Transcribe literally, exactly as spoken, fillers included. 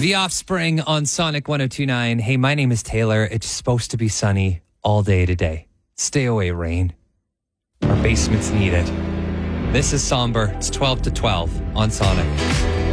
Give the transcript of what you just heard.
The Offspring on Sonic one oh two point nine. Hey, my name is Taylor. It's supposed to be sunny all day today. Stay away, rain. Our basements need it. This is Somber. It's twelve to twelve on Sonic.